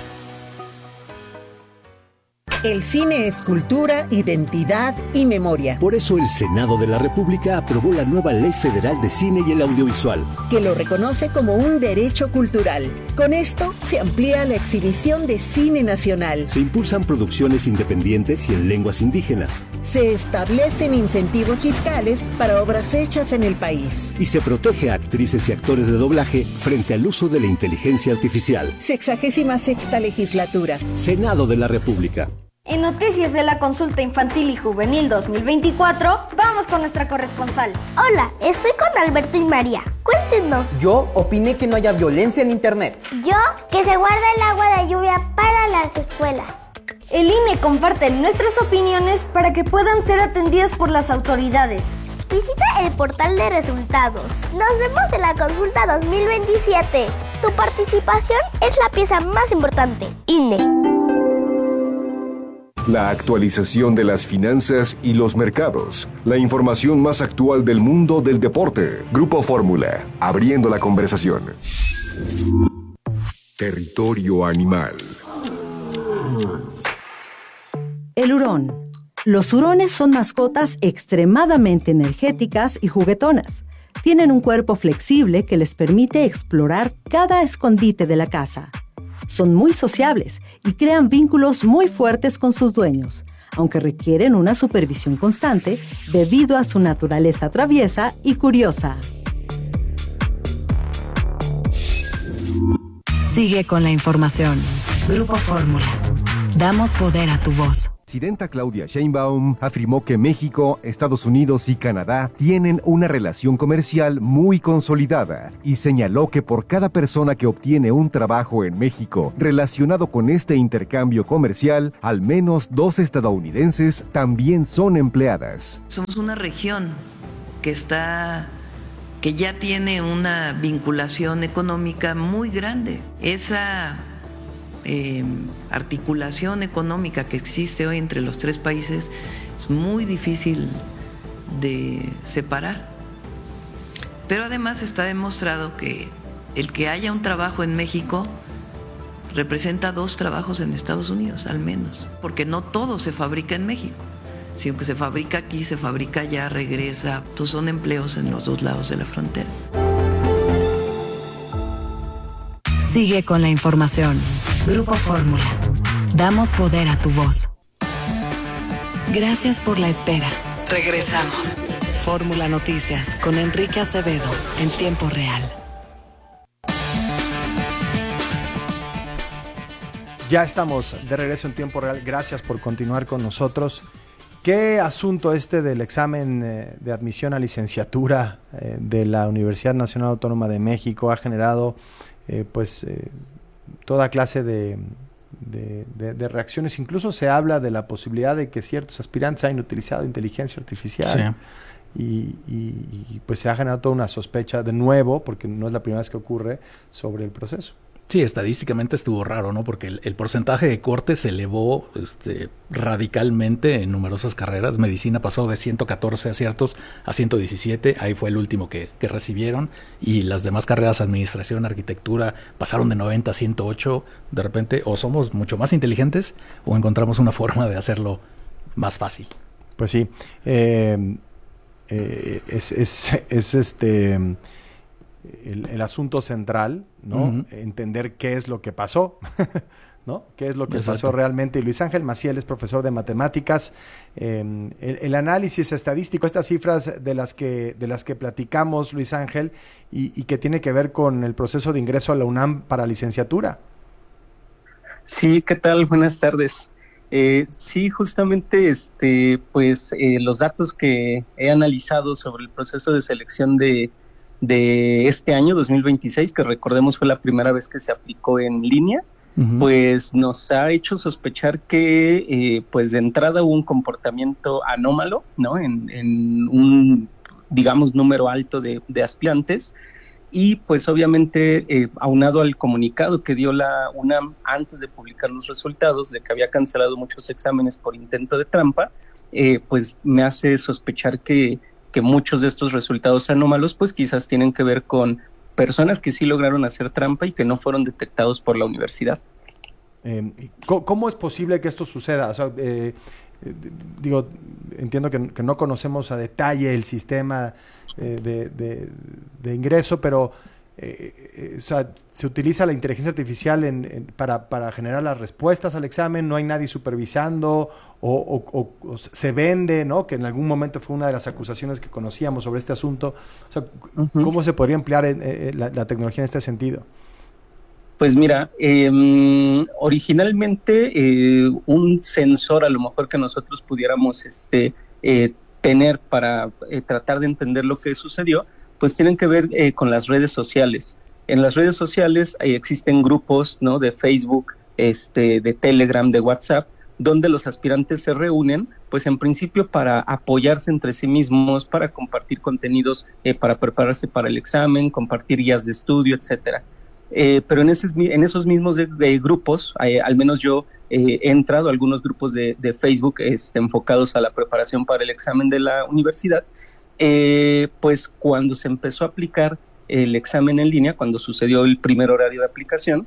El cine es cultura, identidad y memoria. Por eso el Senado de la República aprobó la nueva Ley Federal de Cine y el Audiovisual, que lo reconoce como un derecho cultural. Con esto se amplía la exhibición de cine nacional. Se impulsan producciones independientes y en lenguas indígenas. Se establecen incentivos fiscales para obras hechas en el país. Y se protege a actrices y actores de doblaje frente al uso de la inteligencia artificial. 66ª legislatura. Senado de la República. En Noticias de la Consulta Infantil y Juvenil 2024, vamos con nuestra corresponsal. Hola, estoy con Alberto y María. Cuéntenos. Yo opiné que no haya violencia en Internet. Yo, que se guarda el agua de lluvia para las escuelas. El INE comparte nuestras opiniones para que puedan ser atendidas por las autoridades. Visita el portal de resultados. Nos vemos en la consulta 2027. Tu participación es la pieza más importante. INE. La actualización de las finanzas y los mercados. La información más actual del mundo del deporte. Grupo Fórmula, abriendo la conversación. Territorio animal. El hurón. Los hurones son mascotas extremadamente energéticas y juguetonas. Tienen un cuerpo flexible que les permite explorar cada escondite de la casa. Son muy sociables y crean vínculos muy fuertes con sus dueños, aunque requieren una supervisión constante debido a su naturaleza traviesa y curiosa. Sigue con la información. Grupo Fórmula. Damos poder a tu voz. La presidenta Claudia Sheinbaum afirmó que México, Estados Unidos y Canadá tienen una relación comercial muy consolidada y señaló que por cada persona que obtiene un trabajo en México relacionado con este intercambio comercial, al menos 2 estadounidenses también son empleadas. Somos una región que ya tiene una vinculación económica muy grande. Esa articulación económica que existe hoy entre los 3 países es muy difícil de separar. Pero además está demostrado que el que haya un trabajo en México representa 2 trabajos en Estados Unidos, al menos, porque no todo se fabrica en México. Si aunque se fabrica aquí, se fabrica allá, regresa. Entonces son empleos en los 2 lados de la frontera. Sigue con la información. Grupo Fórmula. Damos poder a tu voz. Gracias por la espera. Regresamos. Fórmula Noticias con Enrique Acevedo en tiempo real. Ya estamos de regreso en tiempo real. Gracias por continuar con nosotros. ¿Qué asunto del examen de admisión a licenciatura de la Universidad Nacional Autónoma de México ha generado toda clase de reacciones? Incluso se habla de la posibilidad de que ciertos aspirantes hayan utilizado inteligencia artificial. Sí. Y pues se ha generado toda una sospecha de nuevo, porque no es la primera vez que ocurre, sobre el proceso. Sí, estadísticamente estuvo raro, ¿no? Porque el porcentaje de corte se elevó radicalmente en numerosas carreras. Medicina pasó de 114 aciertos a 117, ahí fue el último que recibieron. Y las demás carreras, administración, arquitectura, pasaron de 90 a 108. De repente, o somos mucho más inteligentes o encontramos una forma de hacerlo más fácil. Pues sí, el asunto central, ¿no? Uh-huh. Entender qué es lo que pasó, ¿no? ¿Qué es lo que pasó realmente? Y Luis Ángel Maciel es profesor de matemáticas. El análisis estadístico, estas cifras de las que platicamos, Luis Ángel, y que tiene que ver con el proceso de ingreso a la UNAM para licenciatura. Sí, ¿qué tal? Buenas tardes. Sí, justamente los datos que he analizado sobre el proceso de selección de este año 2026, que recordemos fue la primera vez que se aplicó en línea, uh-huh, pues nos ha hecho sospechar que pues de entrada hubo un comportamiento anómalo, ¿no? En un, digamos, número alto de aspirantes, y pues obviamente aunado al comunicado que dio la UNAM antes de publicar los resultados de que había cancelado muchos exámenes por intento de trampa, pues me hace sospechar que muchos de estos resultados anómalos pues quizás tienen que ver con personas que sí lograron hacer trampa y que no fueron detectados por la universidad. ¿Cómo es posible que esto suceda? O sea, entiendo que no conocemos a detalle el sistema de ingreso, pero o sea, se utiliza la inteligencia artificial para generar las respuestas al examen, no hay nadie supervisando o se vende, ¿no? Que en algún momento fue una de las acusaciones que conocíamos sobre este asunto. O sea, uh-huh, ¿cómo se podría emplear la tecnología en este sentido? Pues mira, originalmente un sensor a lo mejor que nosotros pudiéramos tener para tratar de entender lo que sucedió, pues tienen que ver con las redes sociales. En las redes sociales existen grupos, ¿no? De Facebook, de Telegram, de WhatsApp, donde los aspirantes se reúnen, pues en principio para apoyarse entre sí mismos, para compartir contenidos, para prepararse para el examen, compartir guías de estudio, etcétera. Pero en esos mismos grupos, al menos yo he entrado a algunos grupos de Facebook enfocados a la preparación para el examen de la universidad. Pues cuando se empezó a aplicar el examen en línea, cuando sucedió el primer horario de aplicación,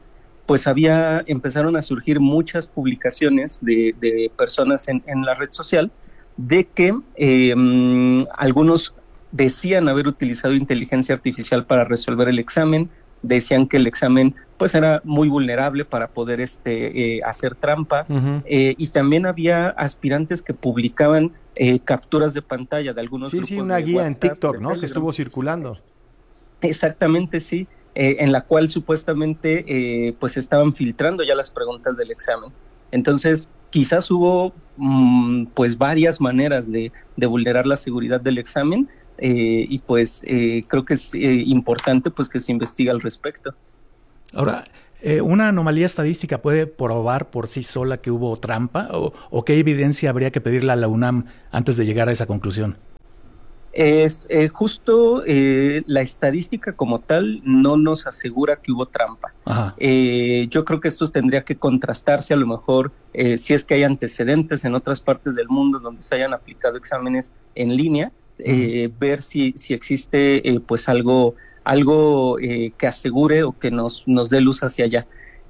pues empezaron a surgir muchas publicaciones de personas en la red social de que algunos decían haber utilizado inteligencia artificial para resolver el examen, decían que el examen pues era muy vulnerable para poder hacer trampa, y también había aspirantes que publicaban capturas de pantalla de algunos grupos. Sí, una de guía WhatsApp, en TikTok, de ¿no? Que Telegram. estuvo circulando. Exactamente, sí, en la cual supuestamente pues estaban filtrando ya las preguntas del examen. Entonces, quizás hubo pues varias maneras de vulnerar la seguridad del examen, y pues creo que es importante pues que se investigue al respecto. Ahora, ¿una anomalía estadística puede probar por sí sola que hubo trampa? ¿O qué evidencia habría que pedirle a la UNAM antes de llegar a esa conclusión? Es justo la estadística como tal no nos asegura que hubo trampa. Yo creo que esto tendría que contrastarse a lo mejor si es que hay antecedentes en otras partes del mundo donde se hayan aplicado exámenes en línea, ver si existe pues algo que asegure o que nos dé luz hacia allá.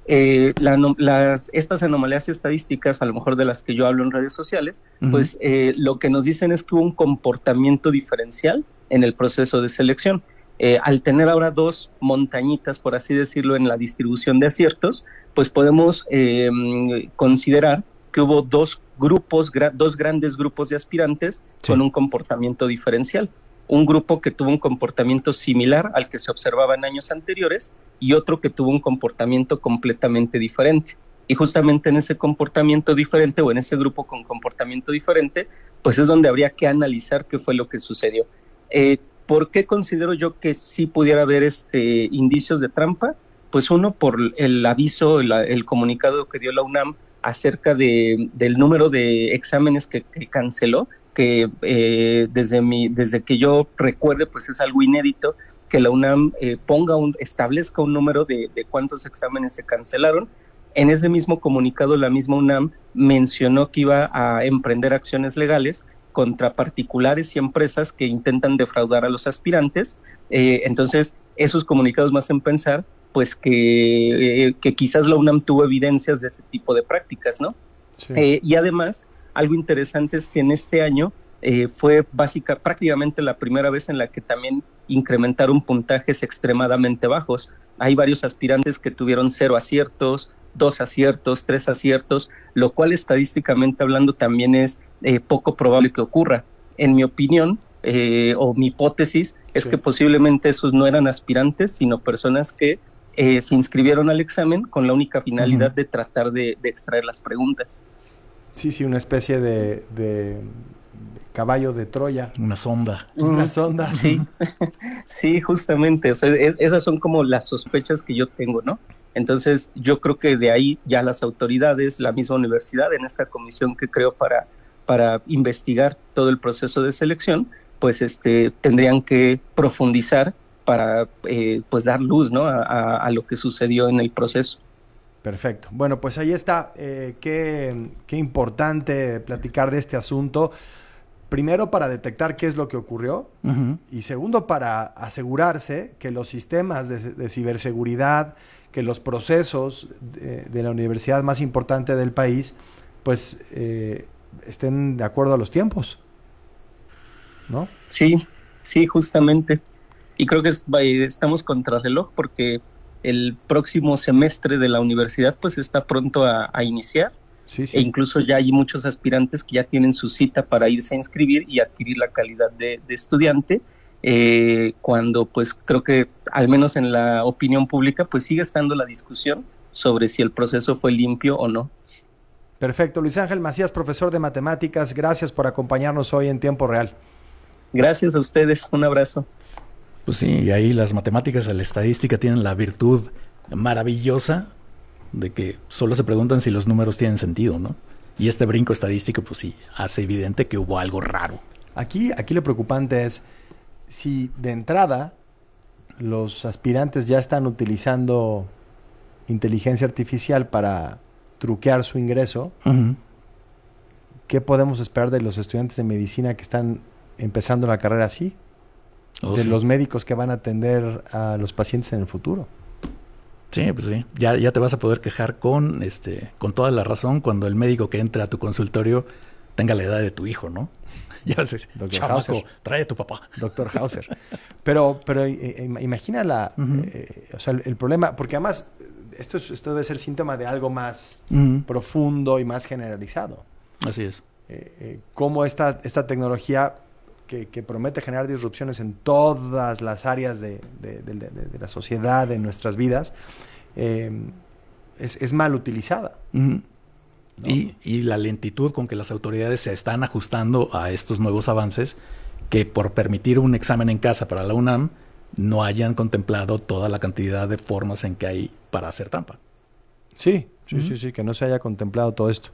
Estas anomalías estadísticas, a lo mejor de las que yo hablo en redes sociales, pues lo que nos dicen es que hubo un comportamiento diferencial en el proceso de selección. Al tener ahora dos montañitas, por así decirlo, en la distribución de aciertos, pues podemos considerar que hubo dos grandes grupos de aspirantes con un comportamiento diferencial. Un grupo que tuvo un comportamiento similar al que se observaba en años anteriores y otro que tuvo un comportamiento completamente diferente. Y justamente en ese comportamiento diferente o en ese grupo con comportamiento diferente, pues es donde habría que analizar qué fue lo que sucedió. ¿Por qué considero yo que sí pudiera haber indicios de trampa? Pues uno, por el aviso, el comunicado que dio la UNAM acerca del número de exámenes que canceló, que desde que yo recuerde, pues es algo inédito que la UNAM establezca un número de cuántos exámenes se cancelaron. En ese mismo comunicado, la misma UNAM mencionó que iba a emprender acciones legales contra particulares y empresas que intentan defraudar a los aspirantes. Entonces, esos comunicados me hacen pensar pues que quizás la UNAM tuvo evidencias de ese tipo de prácticas, ¿no? Sí. Y además, algo interesante es que en este año fue prácticamente la primera vez en la que también incrementaron puntajes extremadamente bajos. Hay varios aspirantes que tuvieron 0 aciertos, 2 aciertos, 3 aciertos, lo cual estadísticamente hablando también es poco probable que ocurra. En mi opinión, o mi hipótesis, es que posiblemente esos no eran aspirantes, sino personas que se inscribieron al examen con la única finalidad de tratar de extraer las preguntas. Sí, una especie de caballo de Troya. Una sonda. Una sonda. Sí, sí, justamente. O sea, esas son como las sospechas que yo tengo, ¿no? Entonces, yo creo que de ahí ya las autoridades, la misma universidad, en esta comisión que creo para investigar todo el proceso de selección, pues tendrían que profundizar para pues dar luz, ¿no? a lo que sucedió en el proceso. Perfecto. Bueno, pues ahí está. Qué importante platicar de este asunto. Primero, para detectar qué es lo que ocurrió. Y segundo, para asegurarse que los sistemas de ciberseguridad, que los procesos de la universidad más importante del país, pues estén de acuerdo a los tiempos, ¿no? Sí, justamente. Y creo que estamos contra reloj porque el próximo semestre de la universidad pues está pronto a iniciar. Sí. E incluso ya hay muchos aspirantes que ya tienen su cita para irse a inscribir y adquirir la calidad de estudiante, cuando pues creo que al menos en la opinión pública pues sigue estando la discusión sobre si el proceso fue limpio o no. Perfecto. Luis Ángel Macías, profesor de matemáticas, gracias por acompañarnos hoy en Tiempo Real. Gracias a ustedes, un abrazo. Pues sí, y ahí las matemáticas, la estadística tienen la virtud maravillosa de que solo se preguntan si los números tienen sentido, ¿no? Y este brinco estadístico, pues sí, hace evidente que hubo algo raro. Aquí lo preocupante es si de entrada los aspirantes ya están utilizando inteligencia artificial para truquear su ingreso, ¿qué podemos esperar de los estudiantes de medicina que están empezando la carrera así? Los médicos que van a atender a los pacientes en el futuro. Sí, pues sí. Ya te vas a poder quejar con toda la razón cuando el médico que entra a tu consultorio tenga la edad de tu hijo, ¿no? Ya sé, Doctor Hauser. Trae a tu papá. Doctor Hauser. Pero imagina o sea, el problema, porque además esto debe ser síntoma de algo más profundo y más generalizado. Así es. Cómo esta tecnología que promete generar disrupciones en todas las áreas de la sociedad, de nuestras vidas, es mal utilizada. ¿No? Y la lentitud con que las autoridades se están ajustando a estos nuevos avances, que por permitir un examen en casa para la UNAM, no hayan contemplado toda la cantidad de formas en que hay para hacer trampa. Sí, que no se haya contemplado todo esto.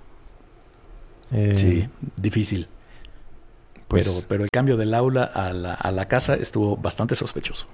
Sí, difícil. Pues, pero el cambio del aula a la casa estuvo bastante sospechoso.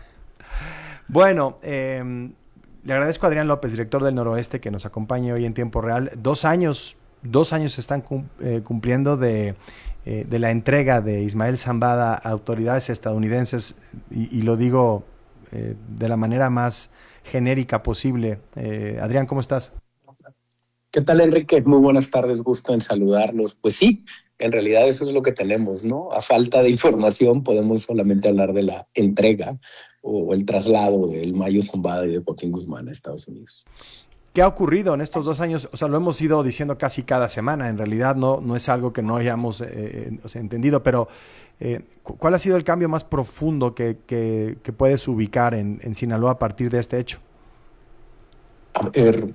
Bueno, le agradezco a Adrián López, director del Noroeste, que nos acompañe hoy en tiempo real. 2 años se están cumpliendo de la entrega de Ismael Zambada a autoridades estadounidenses, y lo digo de la manera más genérica posible. Adrián, ¿cómo estás? ¿Qué tal, Enrique? Muy buenas tardes, gusto en saludarlos. Pues sí, en realidad eso es lo que tenemos, ¿no? A falta de información podemos solamente hablar de la entrega o el traslado del Mayo Zambada y de Joaquín Guzmán a Estados Unidos. ¿Qué ha ocurrido en estos 2 años? O sea, lo hemos ido diciendo casi cada semana. En realidad no es algo que no hayamos entendido, pero ¿cuál ha sido el cambio más profundo que puedes ubicar en Sinaloa a partir de este hecho? A ver,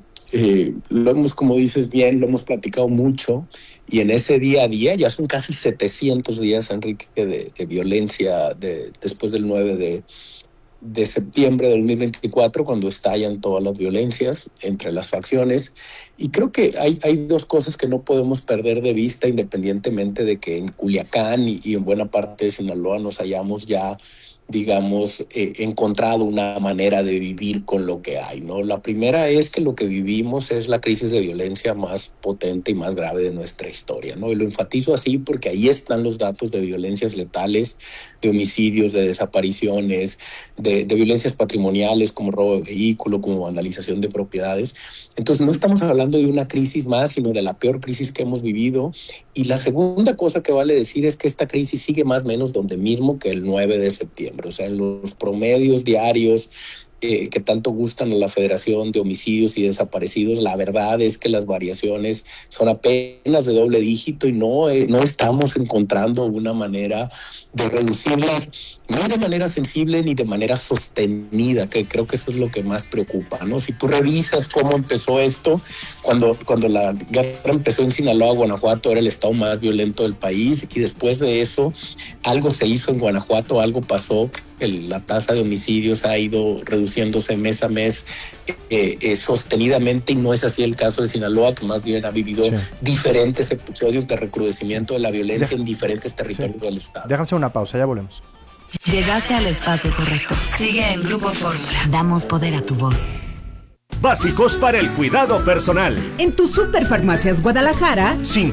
lo hemos, como dices bien, lo hemos platicado mucho, y en ese día a día, ya son casi 700 días, Enrique, de violencia después del 9 de septiembre de 2024, cuando estallan todas las violencias entre las facciones. Y creo que hay 2 cosas que no podemos perder de vista, independientemente de que en Culiacán y en buena parte de Sinaloa nos hayamos ya, digamos, encontrado una manera de vivir con lo que hay, ¿no? La primera es que lo que vivimos es la crisis de violencia más potente y más grave de nuestra historia, ¿no? Y lo enfatizo así porque ahí están los datos de violencias letales, de homicidios, de desapariciones, de violencias patrimoniales como robo de vehículo, como vandalización de propiedades. Entonces no estamos hablando de una crisis más, sino de la peor crisis que hemos vivido. Y la segunda cosa que vale decir es que esta crisis sigue más o menos donde mismo que el 9 de septiembre. O sea, en los promedios diarios que tanto gustan a la Federación de Homicidios y Desaparecidos, la verdad es que las variaciones son apenas de doble dígito y no estamos encontrando una manera de reducirlas, no de manera sensible ni de manera sostenida, que creo que eso es lo que más preocupa, ¿no? Si tú revisas cómo empezó esto, cuando la guerra empezó en Sinaloa, Guanajuato era el estado más violento del país, y después de eso algo se hizo en Guanajuato, algo pasó. La tasa de homicidios ha ido reduciéndose mes a mes sostenidamente, y no es así el caso de Sinaloa, que más bien ha vivido diferentes episodios de recrudecimiento de la violencia en diferentes territorios del estado. Déjame hacer una pausa, ya volvemos. Llegaste al espacio correcto. Sigue en Grupo Fórmula. Damos poder a tu voz. Básicos para el cuidado personal. En tu Superfarmacias Guadalajara,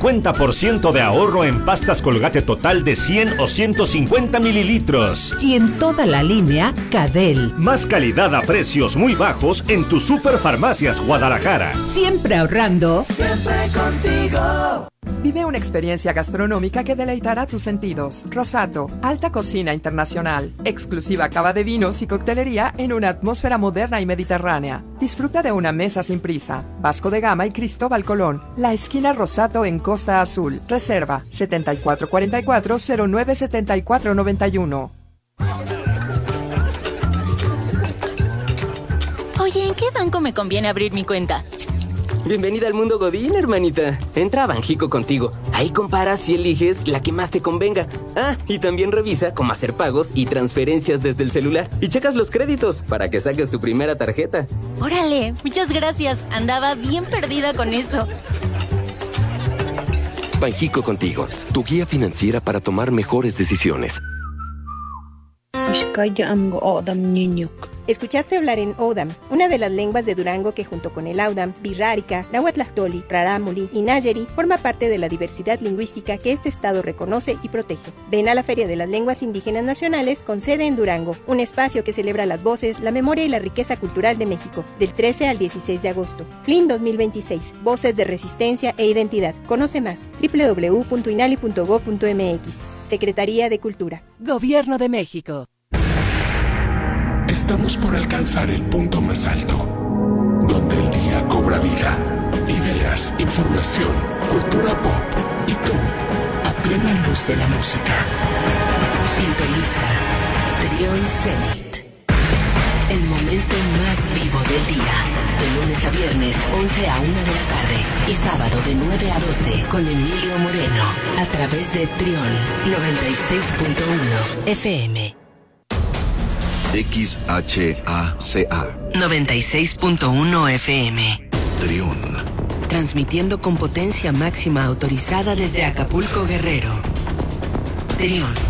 50% de ahorro en pastas Colgate Total de 100 o 150 mililitros. Y en toda la línea Cadel. Más calidad a precios muy bajos en tu Superfarmacias Guadalajara. Siempre ahorrando. Siempre contigo. Vive una experiencia gastronómica que deleitará tus sentidos. Rosato, alta cocina internacional, exclusiva cava de vinos y coctelería en una atmósfera moderna y mediterránea. Disfruta de una mesa sin prisa. Vasco de Gama y Cristóbal Colón. La esquina Rosato en Costa Azul. Reserva 7444-097491. Oye, ¿en qué banco me conviene abrir mi cuenta? Bienvenida al mundo Godín, hermanita. Entra a Banjico Contigo. Ahí comparas y eliges la que más te convenga. Ah, y también revisa cómo hacer pagos y transferencias desde el celular. Y checas los créditos para que saques tu primera tarjeta. Órale, muchas gracias. Andaba bien perdida con eso. Banjico Contigo, tu guía financiera para tomar mejores decisiones. Escuchaste hablar en Odam, una de las lenguas de Durango que junto con el Audam, Birrárica, Nahuatlahtoli, Rarámuri y Nayeri forma parte de la diversidad lingüística que este estado reconoce y protege. Ven a la Feria de las Lenguas Indígenas Nacionales con sede en Durango, un espacio que celebra las voces, la memoria y la riqueza cultural de México, del 13 al 16 de agosto. FLIN 2026, Voces de Resistencia e Identidad. Conoce más, www.inali.gov.mx. Secretaría de Cultura. Gobierno de México. Estamos por alcanzar el punto más alto, donde el día cobra vida. Ideas, información, cultura pop y tú, a plena luz de la música. Sintoniza Trión Zenit. El momento más vivo del día. De lunes a viernes, 11 a 1 de la tarde. Y sábado de 9 a 12 con Emilio Moreno. A través de Trión 96.1 FM. XHACA 96.1 FM. Trión. Transmitiendo con potencia máxima autorizada desde Acapulco, Guerrero. Trión.